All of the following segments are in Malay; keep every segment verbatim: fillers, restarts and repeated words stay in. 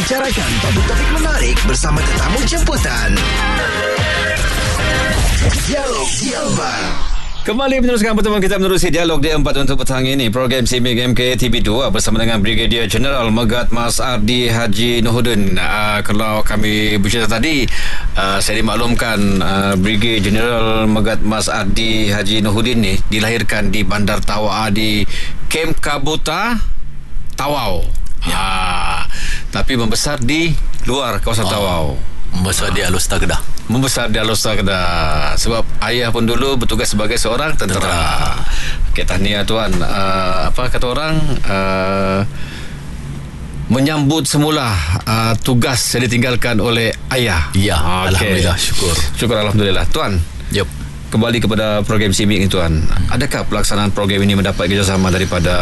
membicarakan topik-topik menarik bersama tetamu jemputan. Dialog Dialog. Kembali meneruskan pertemuan kita menerusi dialog D empat untuk petang ini. Program Simik M K T V dua bersama dengan Brigadier General Megat Mas Ardi Haji Nohuddin. Uh, kalau kami bercerita tadi, uh, saya dimaklumkan uh, Brigadier General Megat Mas Ardi Haji Nohuddin ni dilahirkan di Bandar Tawau di Kem Kabuta Tawau. Ya. Uh, tapi membesar di luar kawasan oh. Tawau. Membesar di Alor-Star Kedah. Membesar di Alor-Star Kedah. Sebab ayah pun dulu bertugas sebagai seorang tentera. tentera. Okey, tahniah tuan. Uh, apa kata orang? Uh, menyambut semula uh, tugas yang ditinggalkan oleh ayah. Ya, okay. Alhamdulillah, syukur. Syukur Alhamdulillah. Tuan. Yep. Kembali kepada program Simik ni tuan. Hmm. Adakah pelaksanaan program ini mendapat kerjasama daripada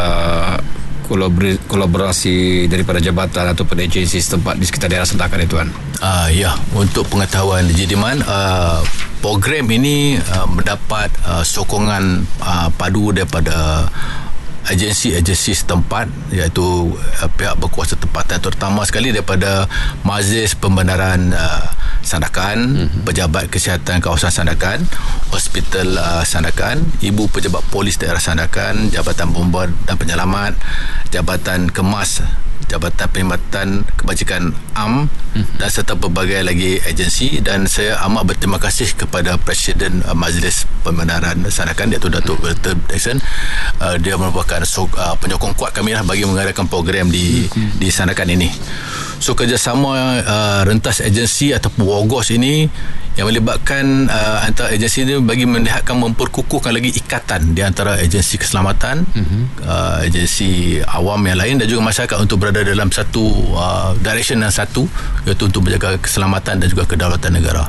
kolaborasi daripada jabatan ataupun agensi setempat di sekitar daerah Sentakan itu tuan? Uh, ya, untuk pengetahuan Jidiman, uh, program ini uh, mendapat uh, sokongan uh, padu daripada agensi-agensi setempat, iaitu uh, pihak berkuasa tempatan, terutama sekali daripada Majlis Pembenaran uh, Sandakan, mm-hmm. Pejabat Kesihatan Kawasan Sandakan, Hospital uh, Sandakan, Ibu Pejabat Polis Daerah Sandakan, Jabatan Bomba dan Penyelamat, Jabatan Kemas, Jabatan Perkhidmatan Kebajikan A M, mm-hmm. dan serta berbagai lagi agensi. Dan saya amat berterima kasih kepada Presiden uh, Majlis Pembenaran Sandakan, iaitu Datuk Walter Dyson. Uh, dia merupakan so, uh, penyokong kuat kami lah bagi mengadakan program di mm-hmm. di Sandakan ini. So kerjasama uh, rentas agensi ataupun WOGOS ini yang melibatkan uh, antara agensi ini bagi melihatkan memperkukuhkan lagi ikatan di antara agensi keselamatan, mm-hmm. uh, agensi awam yang lain dan juga masyarakat untuk berada dalam satu uh, direction yang satu, iaitu untuk menjaga keselamatan dan juga kedaulatan negara.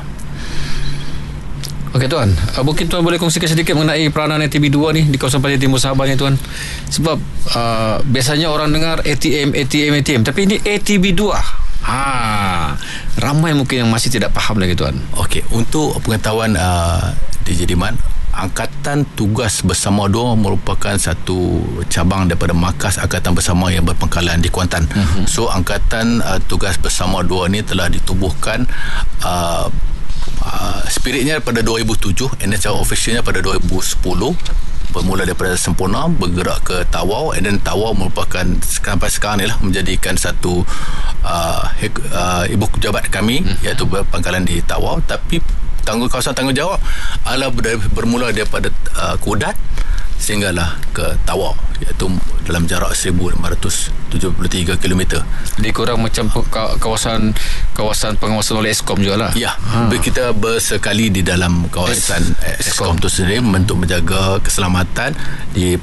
Okey tuan, uh, mungkin tuan boleh kongsikan sedikit mengenai peranan A T B dua ni di kawasan Pantai Timur Sabah ni tuan. Sebab uh, biasanya orang dengar A T M, A T M, A T M, tapi ini A T B dua. Ha, ramai mungkin yang masih tidak faham lagi tuan. Okey, untuk pengetahuan uh, D J Diman, Angkatan Tugas Bersama dua merupakan satu cabang daripada Markas Angkatan Bersama yang berpangkalan di Kuantan. Mm-hmm. So Angkatan uh, Tugas Bersama dua ni telah ditubuhkan uh, Uh, spiritnya pada dua ribu tujuh, and then secara officialnya pada dua ribu sepuluh, bermula daripada Sempurna bergerak ke Tawau, and then Tawau merupakan sampai sekarang ni lah menjadikan satu uh, uh, ibu pejabat kami, hmm. iaitu berpangkalan di Tawau. Tapi tanggung kawasan tanggungjawab adalah bermula daripada uh, Kudat sehinggalah ke Tawau, iaitu dalam jarak seribu lima ratus tujuh puluh tiga kilometer. Jadi kurang macam kawasan kawasan pengawasan oleh Eskom jugalah. Ya, ha. Kita bersekali di dalam kawasan Eskom itu sendiri untuk menjaga keselamatan di